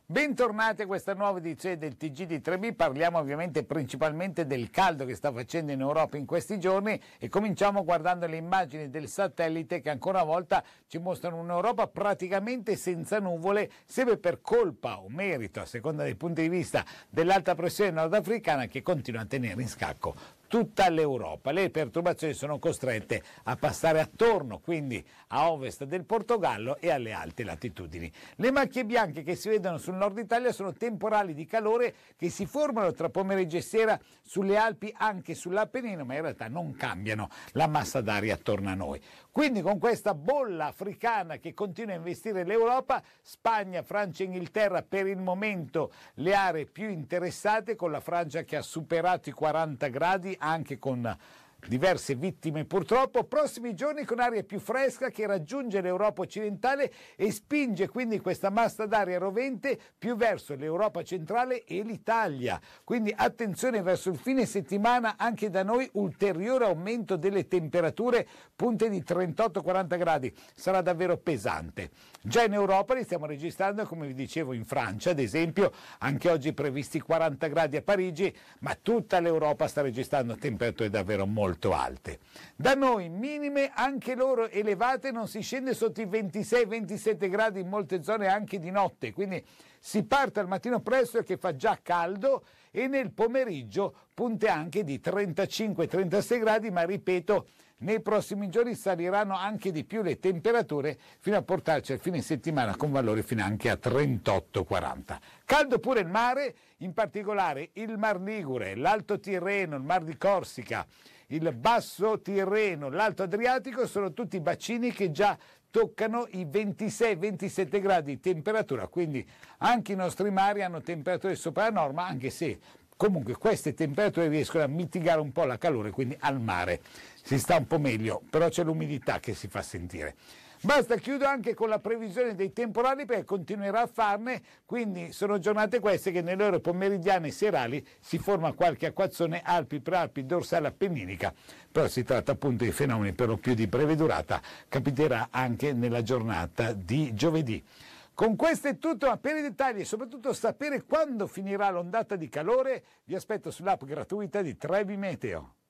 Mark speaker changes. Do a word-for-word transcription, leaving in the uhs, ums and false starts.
Speaker 1: Bentornati a questa nuova edizione del T G di tre B. Parliamo ovviamente principalmente del caldo che sta facendo in Europa in questi giorni e cominciamo guardando le immagini del satellite che ancora una volta ci mostrano un'Europa praticamente senza nuvole, sempre per colpa o merito, a seconda dei punti di vista, dell'alta pressione nordafricana che continua a tenere in scacco tutta l'Europa. Le perturbazioni sono costrette a passare attorno, quindi a ovest del Portogallo e alle alte latitudini. Le macchie bianche che si vedono sul nord Italia sono temporali di calore che si formano tra pomeriggio e sera sulle Alpi, anche sull'Appennino, ma in realtà non cambiano la massa d'aria attorno a noi. Quindi con questa bolla africana che continua a investire l'Europa, Spagna, Francia e Inghilterra per il momento le aree più interessate, con la Francia che ha superato i quaranta gradi, anche con diverse vittime purtroppo. Prossimi giorni con aria più fresca che raggiunge l'Europa occidentale e spinge quindi questa massa d'aria rovente più verso l'Europa centrale e l'Italia. Quindi attenzione, verso il fine settimana anche da noi ulteriore aumento delle temperature, punte di trentotto quaranta gradi, sarà davvero pesante. Già in Europa li stiamo registrando, come vi dicevo, in Francia ad esempio, anche oggi previsti quaranta gradi a Parigi, ma tutta l'Europa sta registrando temperature davvero molto molto alte. Da noi minime anche loro elevate, non si scende sotto i ventisei ventisette gradi in molte zone anche di notte, quindi si parte al mattino presto che fa già caldo e nel pomeriggio punte anche di trentacinque trentasei gradi, ma ripeto, nei prossimi giorni saliranno anche di più le temperature fino a portarci al fine settimana con valori fino anche a trentotto quaranta. Caldo pure il mare, in particolare il Mar Ligure, l'Alto Tirreno, il Mar di Corsica, il Basso Tirreno, l'Alto Adriatico sono tutti bacini che già toccano i ventisei ventisette gradi di temperatura, quindi anche i nostri mari hanno temperature sopra la norma, anche se comunque queste temperature riescono a mitigare un po' la calore, quindi al mare si sta un po' meglio, però c'è l'umidità che si fa sentire. Basta, chiudo anche con la previsione dei temporali perché continuerà a farne, quindi sono giornate queste che nelle ore pomeridiane e serali si forma qualche acquazzone Alpi, Prealpi, dorsale appenninica, però si tratta appunto di fenomeni per lo più di breve durata, capiterà anche nella giornata di giovedì. Con questo è tutto, ma per i dettagli e soprattutto sapere quando finirà l'ondata di calore vi aspetto sull'app gratuita di tre B Meteo.